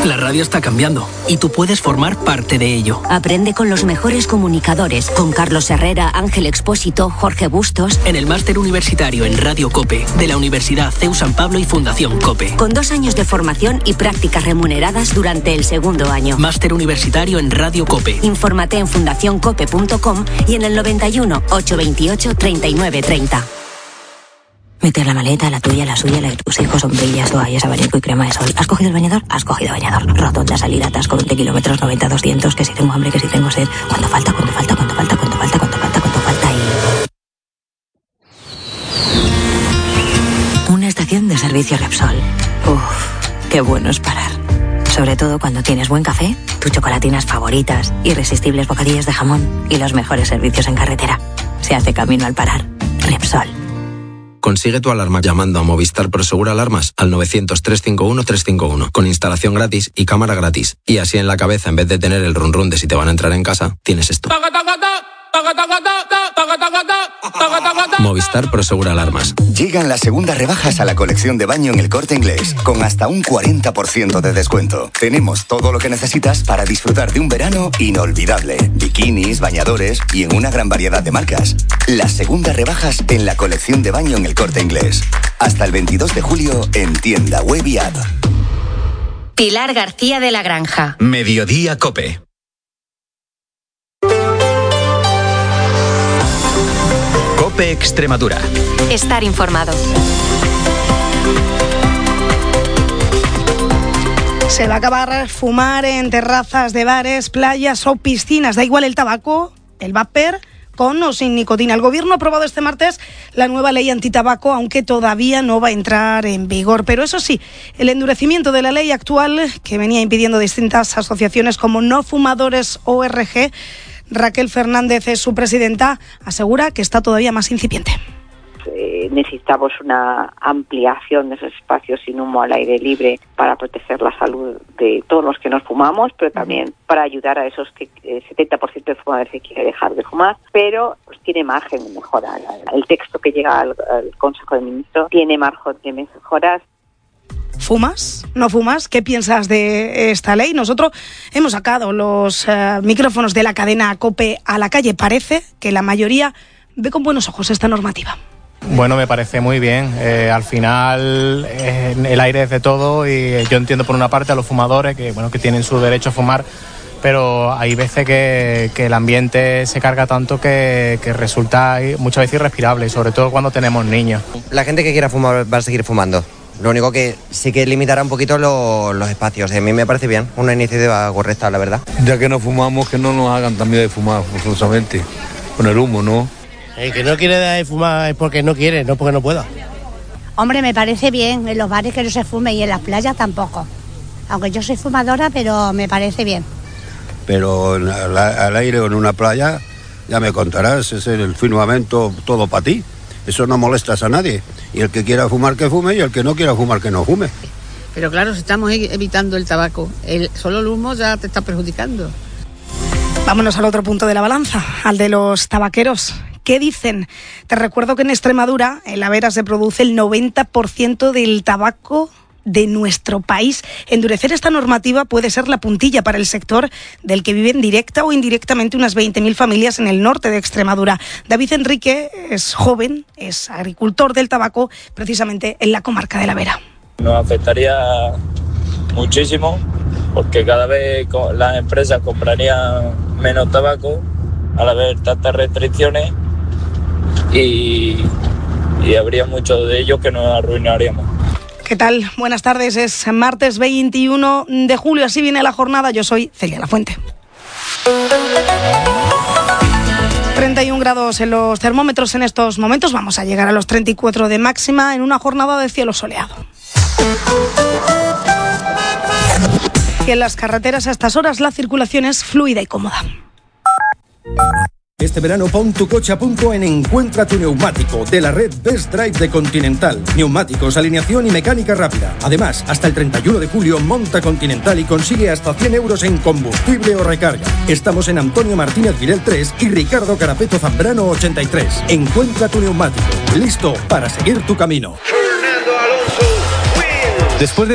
La radio está cambiando y tú puedes formar parte de ello. Aprende con los mejores comunicadores, con Carlos Herrera, Ángel Expósito, Jorge Bustos. En el máster universitario en Radio COPE de la Universidad CEU San Pablo y Fundación COPE. Con 2 años de formación y prácticas remuneradas durante el segundo año. Máster universitario en Radio COPE. Infórmate en fundacioncope.com y en el 91 828 39 30. Meter la maleta, la tuya, la suya, la de tus hijos, sombrillas, toallas, abanico y crema de sol. ¿Has cogido el bañador? Has cogido bañador. Rotonda, salida, atasco, 20 kilómetros, 90, 200, que si tengo hambre, que si tengo sed. ¿Cuánto falta? ¿Cuánto falta? ¿Cuánto falta? ¿Cuánto falta? ¿Cuánto falta? ¿Cuánto falta? Y... una estación de servicio Repsol. Uf, qué bueno es parar. Sobre todo cuando tienes buen café, tus chocolatinas favoritas, irresistibles bocadillos de jamón y los mejores servicios en carretera. Se hace camino al parar. Repsol. Consigue tu alarma llamando a Movistar Prosegur Alarmas al 900-351-351 con instalación gratis y cámara gratis. Y así en la cabeza, en vez de tener el run run de si te van a entrar en casa, tienes esto. Movistar Prosegur Alarmas. Llegan las segundas rebajas a la colección de baño en El Corte Inglés, con hasta un 40% de descuento. Tenemos todo lo que necesitas para disfrutar de un verano inolvidable. Bikinis, bañadores y en una gran variedad de marcas. Las segundas rebajas en la colección de baño en El Corte Inglés. Hasta el 22 de julio en tienda web y app. Pilar García de la Granja. Mediodía COPE. COPE Extremadura. Estar informado. Se va a acabar fumar en terrazas de bares, playas o piscinas. Da igual el tabaco, el vapor, con o sin nicotina. El Gobierno ha aprobado este martes la nueva ley antitabaco, aunque todavía no va a entrar en vigor. Pero eso sí, el endurecimiento de la ley actual, que venía impidiendo distintas asociaciones como No Fumadores ORG, Raquel Fernández es su presidenta, asegura que está todavía más incipiente. Necesitamos una ampliación de esos espacios sin humo al aire libre para proteger la salud de todos los que nos fumamos, pero también para ayudar a esos 70% de fumadores que quieren dejar de fumar, pero pues tiene margen de mejora. El texto que llega al Consejo de Ministros tiene margen de mejoras. ¿Fumas? ¿No fumas? ¿Qué piensas de esta ley? Nosotros hemos sacado los micrófonos de la cadena COPE a la calle. Parece que la mayoría ve con buenos ojos esta normativa. Bueno, me parece muy bien. Al final el aire es de todo y yo entiendo por una parte a los fumadores que tienen su derecho a fumar, pero hay veces que el ambiente se carga tanto que resulta muchas veces irrespirable, y sobre todo cuando tenemos niños. La gente que quiera fumar va a seguir fumando. Lo único que sí que limitará un poquito los espacios. A mí me parece bien, una iniciativa correcta, la verdad. Ya que no fumamos, que no nos hagan también de fumar forzosamente, con el humo, ¿no? El que no quiere dejar de fumar es porque no quiere, no porque no pueda. Hombre, me parece bien, en los bares que no se fume y en las playas tampoco. Aunque yo soy fumadora, pero me parece bien. Pero al aire o en una playa, ya me contarás, es el firmamento todo para ti. Eso no molestas a nadie. Y el que quiera fumar, que fume, y el que no quiera fumar, que no fume. Pero claro, si estamos evitando el tabaco, solo el humo ya te está perjudicando. Vámonos al otro punto de la balanza, al de los tabaqueros. ¿Qué dicen? Te recuerdo que en Extremadura, en la Vera, se produce el 90% del tabaco de nuestro país. Endurecer esta normativa puede ser la puntilla para el sector del que viven directa o indirectamente unas 20.000 familias en el norte de Extremadura. David Enrique es joven, es agricultor del tabaco, precisamente en la comarca de la Vera. Nos afectaría muchísimo porque cada vez las empresas comprarían menos tabaco al haber tantas restricciones y habría muchos de ellos que nos arruinaríamos. ¿Qué tal? Buenas tardes, es martes 21 de julio, así viene la jornada. Yo soy Celia Lafuente. 31 grados en los termómetros en estos momentos, vamos a llegar a los 34 de máxima en una jornada de cielo soleado. Y en las carreteras a estas horas la circulación es fluida y cómoda. Este verano pon tu coche a punto en Encuentra tu Neumático, de la red Best Drive de Continental. Neumáticos, alineación y mecánica rápida. Además, hasta el 31 de julio monta Continental y consigue hasta 100 euros en combustible o recarga. Estamos en Antonio Martínez Virel 3 y Ricardo Carapeto Zambrano 83. Encuentra tu Neumático, listo para seguir tu camino. Después de